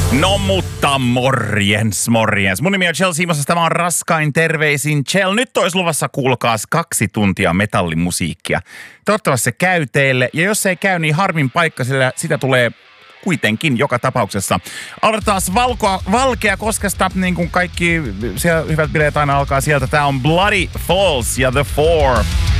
No mutta morjens. Mun nimi on Chell Siimosas, tämä on Raskain terveisin Chell. Nyt olisi luvassa kuulkaas 2 tuntia metallimusiikkia. Toivottavasti se käy teille, ja jos se ei käy, niin harmin paikka, sillä sitä tulee kuitenkin joka tapauksessa. Aloitetaan Valkeakoskesta, niin kuin kaikki siellä hyvät bileet aina alkaa sieltä. Tää on Bloody Falls ja The Four.